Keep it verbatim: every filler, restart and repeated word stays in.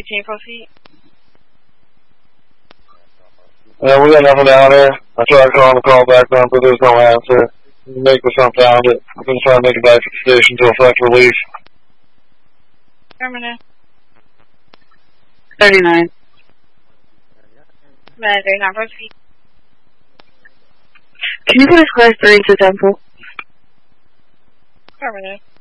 Can you proceed? Yeah, we got nothing down here. I tried calling the call back on, but there's no answer. Make was not found it. I'm going to try and make it back to the station to effect relief. Terminal. thirty-nine. Med thirty-nine, proceed. Can you put a class three to Temple? Terminal.